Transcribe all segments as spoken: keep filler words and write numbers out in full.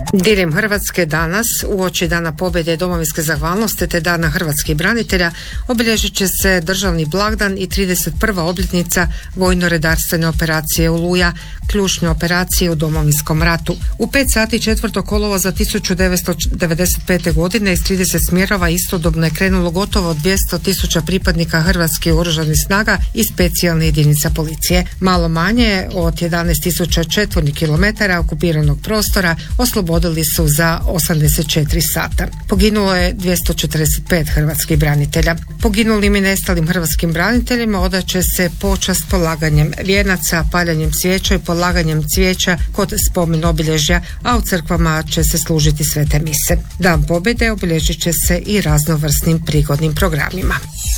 Diljem Hrvatske danas, uoči Dana pobjede domovinske zahvalnosti te Dana hrvatskih branitelja, obilježit će se državni blagdan i trideset prva obljetnica vojno-redarstvene operacije Oluja, ključne operacije u Domovinskom ratu. U pet sati četvrtog kolovoza tisuću devetsto devedeset pete. godine iz trideset smjerova istodobno je krenulo gotovo dvjesto tisuća pripadnika hrvatskih oružanih snaga i specijalne jedinica policije. Malo manje od jedanaest tisuća četvornih kilometara okupiranog prostora oslobodili su za osamdeset četiri sata. Poginulo je dvjesto četrdeset pet hrvatskih branitelja. Poginulim i nestalim hrvatskim braniteljima odaće se počast polaganjem vijenaca, paljanjem svijeća i polaganjem cvijeća kod spomen obilježja, a u crkvama će se služiti svete mise. Dan pobjede obilježit će se i raznovrsnim prigodnim programima.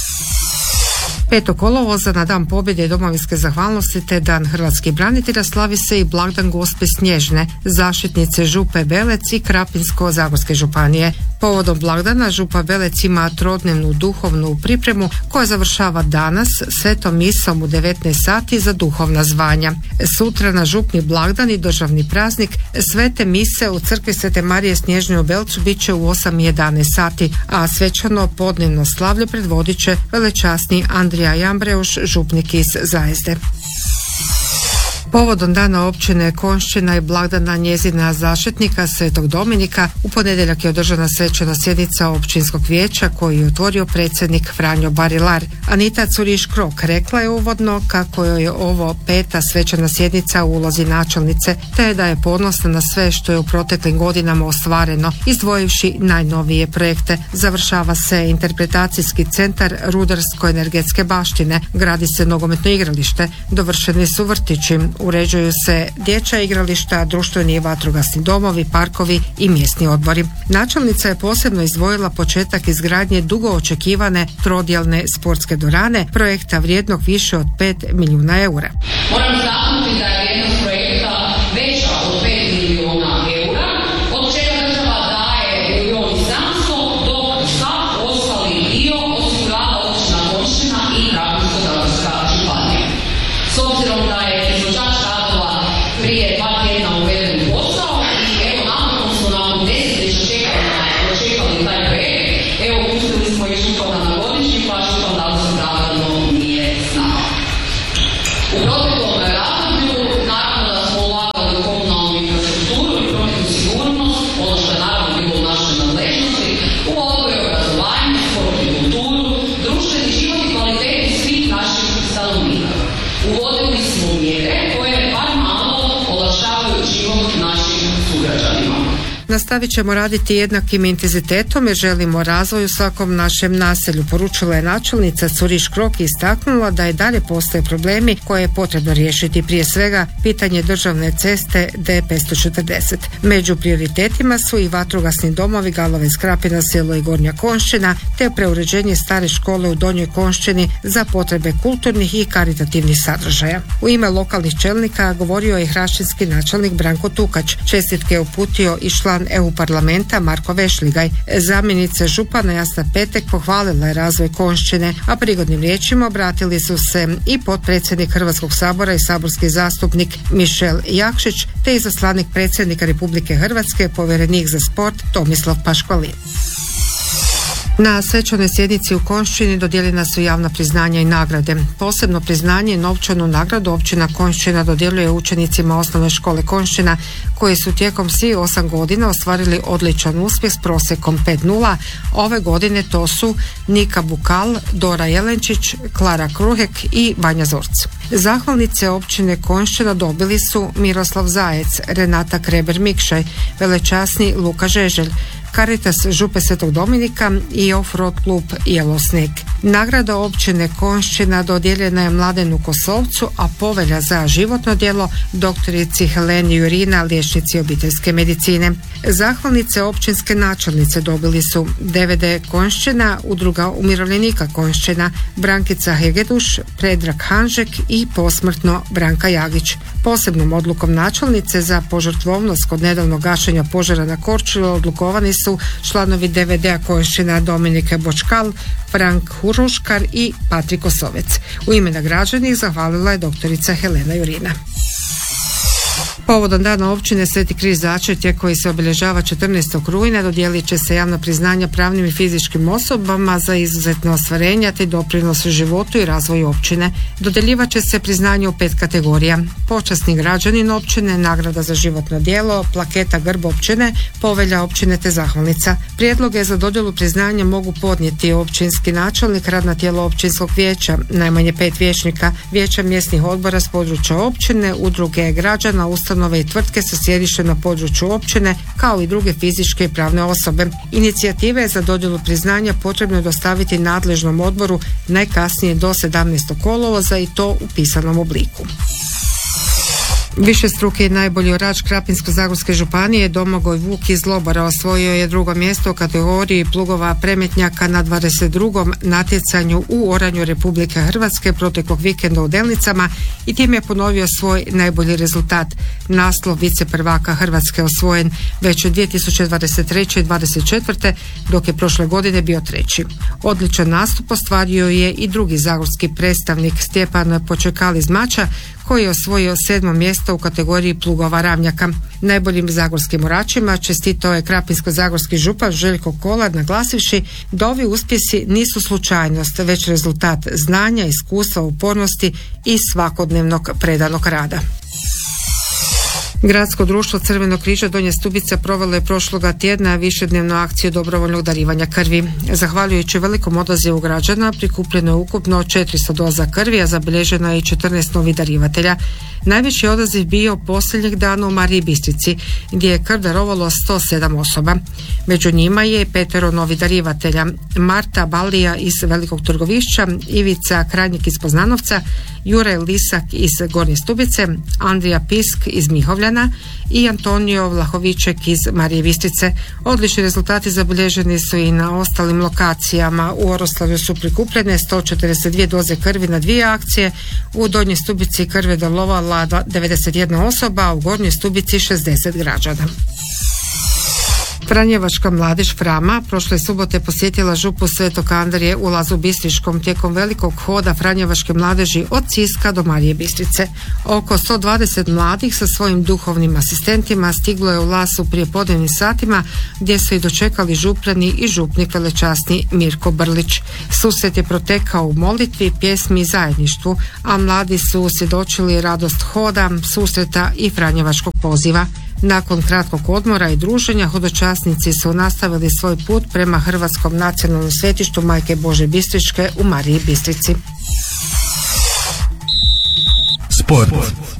petog kolovoza na Dan pobjede i domovinske zahvalnosti te Dan hrvatskih branitelja slavi se i blagdan Gospe Snježne, zaštitnice Župe Belec i Krapinsko-zagorske županije. Povodom blagdana Župa Belec ima trodnevnu duhovnu pripremu koja završava danas svetom misom u devetnaest sati za duhovna zvanja. Sutra na župni blagdan i državni praznik svete mise u crkvi Svete Marije Snježne u Belcu bit će u osam i jedanaest sati, a svečano podnevno slavlje predvodit će velečasni Andrija Jambreuš, župnik iz Zajezde. Povodom dana općine Konjšćina i blagdana njezina zaštitnika Svetog Dominika u ponedjeljak je održana svečana sjednica općinskog vijeća koji je otvorio predsjednik Franjo Barilar. Anita Curiš-Krok rekla je uvodno kako joj je ovo peta svečana sjednica u ulozi načelnice, te da je ponosna na sve što je u proteklim godinama ostvareno, izdvojivši najnovije projekte. Završava se interpretacijski centar rudarsko-energetske baštine, gradi se nogometno igralište, dovršeni su vrtići, uređuju se dječja igrališta, društveni i vatrogasni domovi, parkovi i mjesni odbori. Načelnica je posebno izdvojila početak izgradnje dugo očekivane trodjelne sportske dvorane, projekta vrijednog više od pet milijuna eura. Moram istaknuti da je vrijednost projekta veća od pet milijuna eura, od čega država daje milijon i sedamsto, dok sav ostali dio osigurava općina Konjšćina i Krapinsko-zagorska županija. S obzirom da je izvođač radova prije dva tjedna uveden u posao i evo napokon smo nakon desetljeća čekanja dočekali taj projekt, evo pustili smo i župana na godišnji, pa župan da se naravno nije znao. U proteklom razdoblju naravno da smo ulagali u komunalnu infrastrukturu i prometnu sigurnost, ono što je naravno bilo u našoj nadležnosti, u odgoj, obrazovanje, sport i kulturu, društveni život i kvalitetu svih naših stanovnika. Uvodili smo mjere koje bar malo olakšavaju život našim sugrađanima. Nastavit ćemo raditi jednakim intenzitetom jer želimo razvoj u svakom našem naselju, poručila je načelnica Curiš-Krok i istaknula da i dalje postoje problemi koje je potrebno riješiti, prije svega pitanje državne ceste D petsto četrdeset. Među prioritetima su i vatrogasni domovi Galovec, Krapina, Selo i Gornja Konjšćina te preuređenje stare škole u Donjoj Konjšćini za potrebe kulturnih i karitativnih sadržaja. U ime lokalnih čelnika govorio je hrašćinski načelnik Branko Tukač. Čestitke je uputio i član E U parlamenta Marko Vešligaj. Zamjenica župana Jasna Petek pohvalila je razvoj Konjšćine, a prigodnim riječima obratili su se i potpredsjednik Hrvatskog sabora i saborski zastupnik Mišel Jakšić, te izaslanik predsjednika Republike Hrvatske, povjerenik za sport Tomislav Paškvalin. Na svečanoj sjednici u Konjšćini dodijeljena su javna priznanja i nagrade. Posebno priznanje i novčanu nagradu općina Konjšćina dodjeljuje učenicima osnovne škole Konjšćina koji su tijekom svih osam godina ostvarili odličan uspjeh s prosjekom pet nula. Ove godine to su Nika Bukal, Dora Jelenčić, Klara Kruhek i Vanja Zorc. Zahvalnice općine Konjšćina dobili su Miroslav Zajec, Renata Kreber-Mikšaj, velečasni Luka Žeželj, Caritas Župe Svetog Dominika i Offroad klub Jelosnik. Nagrada općine Konjšćina dodijeljena je Mladenu Kosovcu, a povelja za životno djelo doktorici Heleni Jurina, liječnici obiteljske medicine. Zahvalnice općinske načelnice dobili su D V D Konjšćina, Udruga umirovljenika Konjšćina, Brankica Hegeduš, Predrag Hanžek i posmrtno Branka Jagić. Posebnom odlukom načelnice za požrtvovnost kod nedavnog gašenja požara na Korčuli odlukovani su članovi D V D-a Konjšćina Dominike Bočkal, Frank Huruškar i Patrik Osovec. U ime nagrađenih zahvalila je doktorica Helena Jurina. Povodom dana općine Sveti Križ Začretje koji se obilježava četrnaestog rujna dodijelit će se javno priznanja pravnim i fizičkim osobama za izuzetne ostvarenja te doprinos životu i razvoju općine. Dodjeljivat će se priznanje u pet kategorija: počasni građanin općine, nagrada za životno djelo, plaketa grb općine, povelja općine te zahvalnica. Prijedloge za dodjelu priznanja mogu podnijeti općinski načelnik, radna tijela općinskog vijeća, najmanje pet vijećnika, vijeća mjesnih odbora s područja općine, udruge građana, ustanove i tvrtke sa sjedištem na području općine, kao i druge fizičke i pravne osobe. Inicijative za dodjelu priznanja potrebno je dostaviti nadležnom odboru najkasnije do sedamnaestog kolovoza i to u pisanom obliku. Višestruki najbolji orač Krapinsko-zagorske županije Domagoj Vuk iz Lobora osvojio je drugo mjesto u kategoriji plugova premetnjaka na dvadeset drugom natjecanju u oranju Republike Hrvatske proteklog vikenda u Delnicama i time je ponovio svoj najbolji rezultat. Naslov viceprvaka Hrvatske osvojen već u dvije tisuće dvadeset treće i dvadeset četvrte dok je prošle godine bio treći. Odličan nastup ostvario je i drugi zagorski predstavnik Stjepan Počekal iz Mača koji je osvojio sedmo mjesto u kategoriji plugova ravnjaka. Najboljim zagorskim oračima čestitao je krapinsko-zagorski župan Željko Kolar naglasivši da ovi uspjesi nisu slučajnost, već rezultat znanja, iskustva, upornosti i svakodnevnog predanog rada. Gradsko društvo Crvenog križa Donje Stubice provelo je prošloga tjedna višednevnu akciju dobrovoljnog darivanja krvi. Zahvaljujući velikom odazivu građana prikupljeno je ukupno četiristo doza krvi, a zabilježeno je i četrnaest novih darivatelja. Najveći odaziv bio posljednjeg dana u Mariji Bistrici, gdje je krv darovalo sto sedam osoba. Među njima je petero novih darivatelja: Marta Balija iz Velikog Trgovišća, Ivica Krajnik iz Poznanovca, Jure Lisak iz Gornje Stubice, Andrija Pisk iz Mihovljana i Antonio Vlahoviček iz Marije Bistrice. Odlični rezultati zabilježeni su i na ostalim lokacijama. U Oroslavju su prikupljene sto četrdeset dvije doze krvi na dvije akcije, u Donjoj Stubici krv je darovala devedeset jedna osoba, a u Gornjoj Stubici šezdeset građana. Franjevačka mladež Frama prošle subote posjetila župu Svetog Andrije u Lazu Bistriškom tijekom velikog hoda Franjevačke mladeži od Siska do Marije Bistrice. Oko sto dvadeset mladih sa svojim duhovnim asistentima stiglo je u Laz u prijepodnevnim satima gdje su i dočekali župani i župnik velečasni Mirko Brlić. Susret je protekao u molitvi, pjesmi i zajedništvu, a mladi su svjedočili radost hoda, susreta i franjevačkog poziva. Nakon kratkog odmora i druženja hodočasnici su nastavili svoj put prema Hrvatskom nacionalnom svetištu Majke Božje Bistričke u Mariji Bistrici. Sport.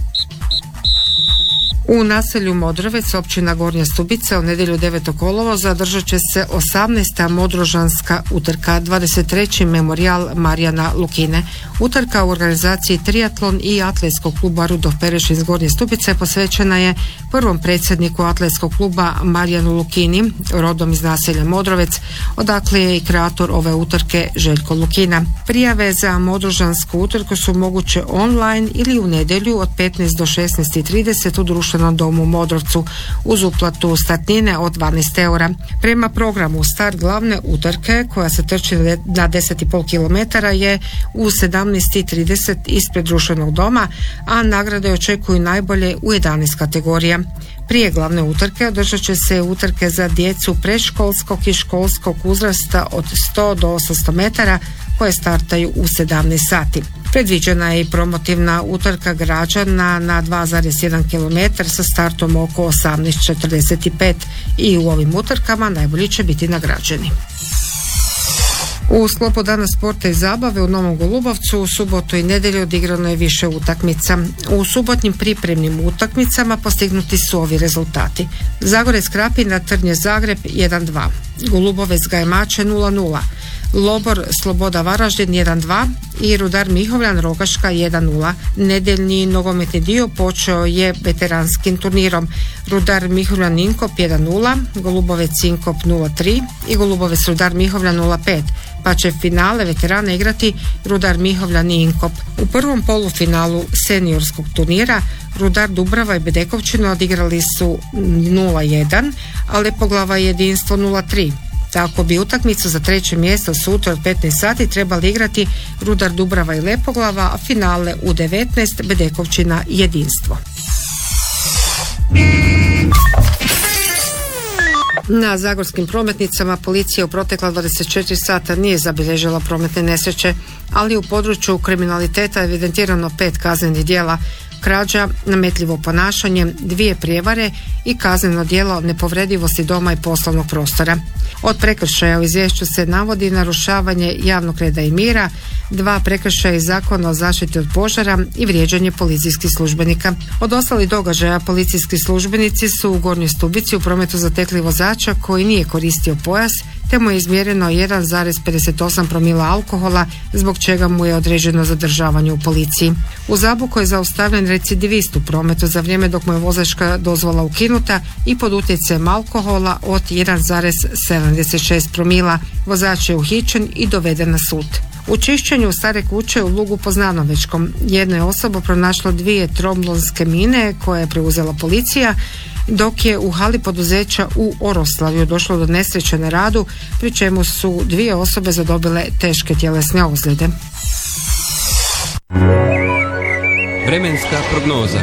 U naselju Modrovec, općina Gornja Stubica, u nedjelju devetog kolovoza održat će se osamnaesta modrožanska utrka, dvadeset treći memorijal Marijana Lukine. Utrka u organizaciji Triatlon i atletskog kluba Rudolf Perešin iz Gornje Stubice posvećena je prvom predsjedniku atletskog kluba Marijanu Lukini, rodom iz naselja Modrovec, odakle je i kreator ove utrke Željko Lukina. Prijave za modrožansku utrku su moguće online ili u nedjelju od petnaest do šesnaest i trideset u društvenom domu u Modrovcu uz uplatu startnine od dvanaest eura. Prema programu start glavne utrke koja se trči na deset i pol kilometara je u sedamnaest i trideset ispred društvenog doma, a nagrade očekuju najbolje u jedanaest kategorija. Prije glavne utrke održat će se utrke za djecu predškolskog i školskog uzrasta od sto do osamsto metara koje startaju u sedamnaest sati. Predviđena je i promotivna utrka građana na dva zarez jedan kilometar sa startom oko osamnaest četrdeset pet i u ovim utrkama najbolji će biti nagrađeni. U sklopu dana sporta i zabave u Novom Golubovcu u subotu i nedjelju odigrano je više utakmica. U subotnjim pripremnim utakmicama postignuti su ovi rezultati: Zagorec Krapina Trnje Zagreb jedan dva, Golubovec Gajmače nula nula, Lobor Sloboda Varaždin jedan dva i Rudar Mihovljan Rogaška jedan nula. Nedeljni nogometni dio počeo je veteranskim turnirom. Rudar Mihovljan Inkop jedan nula, Golubovec Inkop nula tri i Golubovec Rudar Mihovljan nula pet, pa će finale veterana igrati Rudar Mihovljan i Inkop. U prvom polufinalu seniorskog turnira Rudar Dubrava i Bedekovčina odigrali su nula jedan, a Lepoglava i Jedinstvo nula tri. Tako bi utakmicu za treće mjesto sutra od petnaest sati trebali igrati Rudar Dubrava i Lepoglava, a finale u devetnaest Bedekovčina i Jedinstvo. Na zagorskim prometnicama policija u protekla dvadeset četiri sata nije zabilježila prometne nesreće, ali u području kriminaliteta je evidentirano pet kaznenih djela: krađa, nametljivo ponašanje, dvije prijevare i kazneno djelo nepovredivosti doma i poslovnog prostora. Od prekršaja u izvješću se navodi narušavanje javnog reda i mira, dva prekršaja iz Zakona o zaštiti od požara i vrijeđanje policijskih službenika. Od ostalih događaja policijski službenici su u Gornjoj Stubici u prometu zatekli vozača koji nije koristio pojas, te mu je izmjereno jedan zarez pedeset osam promila alkohola, zbog čega mu je određeno zadržavanje u policiji. U Zaboku je zaustavljen recidivist u prometu za vrijeme dok mu je vozačka dozvola ukinuta i pod utjecajem alkohola od jedan zarez sedamdeset šest promila. Vozač je uhićen i doveden na sud. U čišćenju stare kuće u Lugu pod Znanovečkom jedna je osoba pronašla dvije tromblonske mine koje je preuzela policija, dok je u hali poduzeća u Oroslavju došlo do nesreće na radu, pri čemu su dvije osobe zadobile teške tjelesne ozljede. Vremenska prognoza.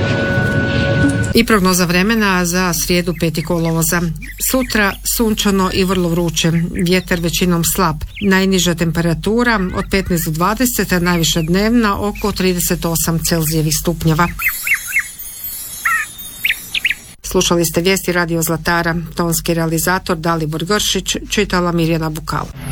I prognoza vremena za srijedu peti kolovoza. Sutra sunčano i vrlo vruće, vjetar većinom slab, najniža temperatura od petnaest do dvadeset, a najviša dnevna oko trideset osam Celzijevih stupnjeva. Slušali ste vijesti Radio Zlatara, tonski realizator Dalibor Gršić, čitala Mirjana Bukal.